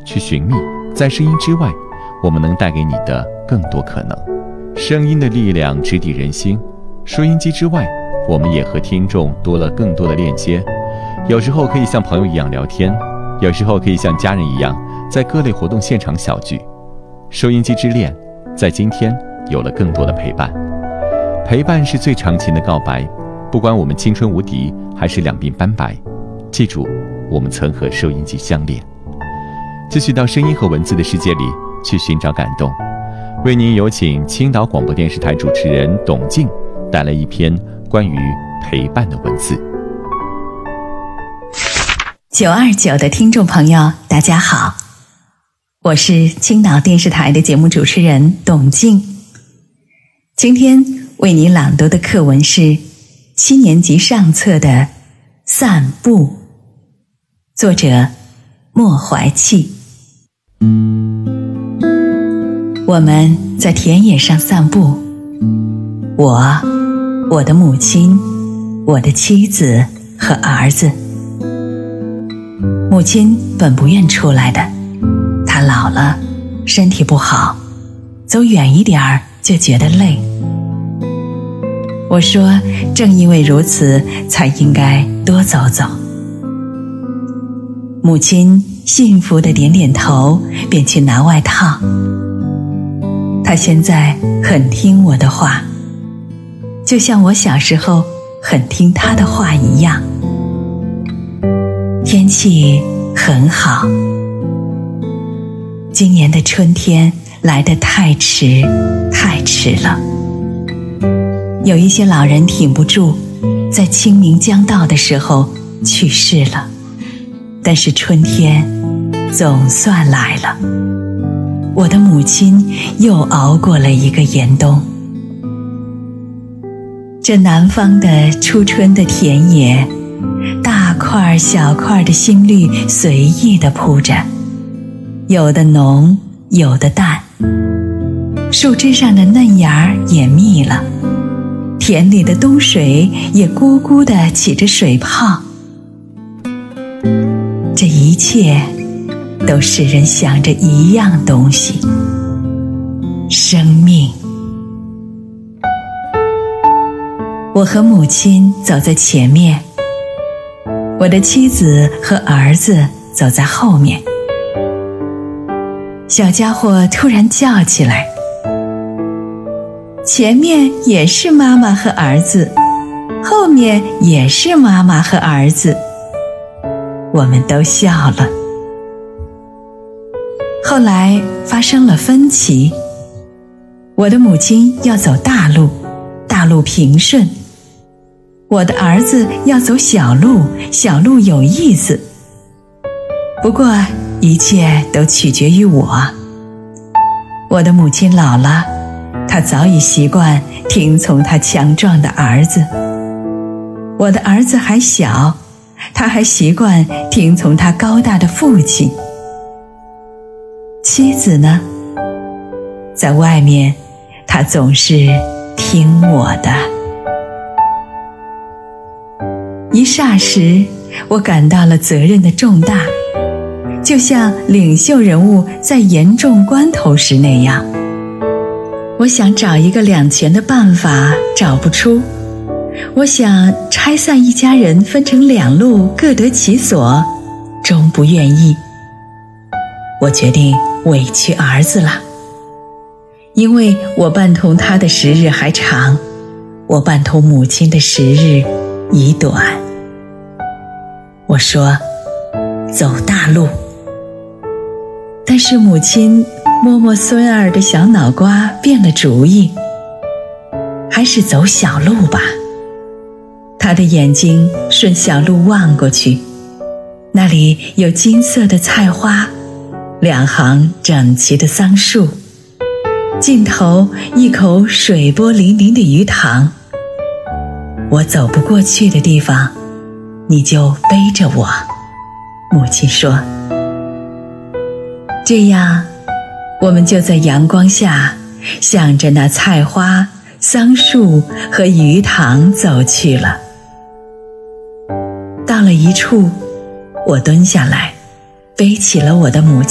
去寻觅，在声音之外，我们能带给你的更多可能。声音的力量直抵人心，收音机之外，我们也和听众多了更多的链接。有时候可以像朋友一样聊天，有时候可以像家人一样在各类活动现场小聚。收音机之恋在今天有了更多的陪伴。陪伴是最长情的告白，不管我们青春无敌还是两鬓斑白，记住我们曾和收音机相恋。继续到声音和文字的世界里去寻找感动。为您有请青岛广播电视台主持人董静带来一篇关于陪伴的文字。 929的听众朋友大家好，我是青岛电视台的节目主持人董静。今天为你朗读的课文是7年级上册的《散步》，作者莫怀契。我们在田野上散步，我的母亲，我的妻子和儿子。母亲本不愿出来的，她老了，身体不好，走远一点儿就觉得累。我说，正因为如此，才应该多走走。母亲幸福地点点头，便去拿外套。她现在很听我的话，就像我小时候很听她的话一样。天气很好，今年的春天来得太迟了。有一些老人挺不住，在清明将到的时候去世了，但是春天总算来了。我的母亲又熬过了一个严冬。这南方的初春的田野，大块小块的新绿随意地铺着，有的浓，有的淡。树枝上的嫩芽也密了，田里的冬水也咕咕地起着水泡。这一切都使人想着一样东西：生命。我和母亲走在前面，我的妻子和儿子走在后面。小家伙突然叫起来：前面也是妈妈和儿子，后面也是妈妈和儿子。我们都笑了。后来发生了分歧，我的母亲要走大路，大路平顺；我的儿子要走小路，小路有意思。不过一切都取决于我。我的母亲老了，她早已习惯听从她强壮的儿子。我的儿子还小，他还习惯听从他高大的父亲。妻子呢，在外面，她总是听我的。一霎时，我感到了责任的重大，就像领袖人物在严重关头时那样。我想找一个两全的办法，找不出。我想拆散一家人，分成两路，各得其所，终不愿意。我决定委屈儿子了，因为我伴同他的时日还长，我伴同母亲的时日已短。我说，走大路。但是母亲摸摸孙儿的小脑瓜，变了主意，还是走小路吧。他的眼睛顺小路望过去，那里有金色的菜花，两行整齐的桑树，尽头一口水波粼粼的鱼塘。我走不过去的地方，你就背着我，母亲说。这样，我们就在阳光下，向着那菜花、桑树和鱼塘走去了。到了一处，我蹲下来，背起了我的母亲。